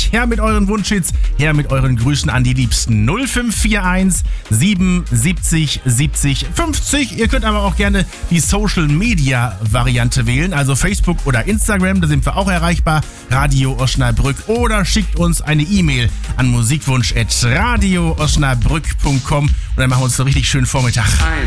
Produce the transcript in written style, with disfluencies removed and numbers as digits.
natürlich. Her mit euren Wunschhits, her mit euren Grüßen an die Liebsten. 0541 77 70 50. Ihr könnt aber auch gerne die Social-Media-Variante wählen, also Facebook oder Instagram, da sind wir auch erreichbar, Radio Osnabrück, oder schickt uns eine E-Mail an musikwunsch@radioosnabrück.com und dann machen wir uns einen richtig schönen Vormittag.